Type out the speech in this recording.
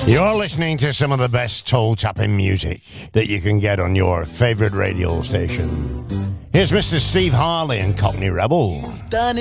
You're listening to some of the best toe-tapping music that you can get on your favourite radio station. Here's Mr. Steve Harley and Cockney Rebel. Done